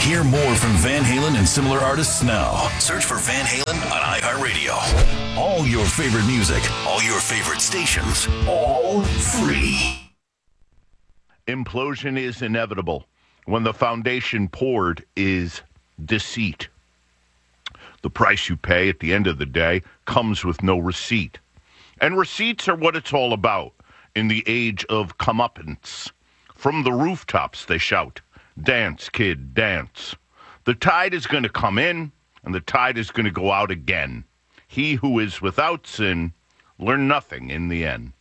Hear more from Van Halen and similar artists now. Search for Van Halen on iHeartRadio. All your favorite music, all your favorite stations, all free. Implosion is inevitable when the foundation poured is deceit. The price you pay at the end of the day comes with no receipt. And receipts are what it's all about in the age of comeuppance. From the rooftops they shout, "Dance, kid, dance." The tide is going to come in, and the tide is going to go out again. He who is without sin learn nothing in the end.